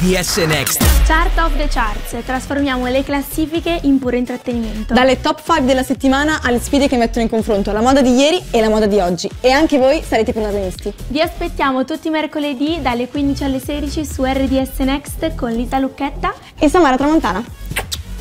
RDS Next. Chart of the Charts, trasformiamo le classifiche in puro intrattenimento. Dalle top 5 della settimana alle sfide che mettono in confronto la moda di ieri e la moda di oggi. E anche voi sarete protagonisti. Vi aspettiamo tutti i mercoledì dalle 15 alle 16 su RDS Next con Lisa Lucchetta E Samara Tramontana.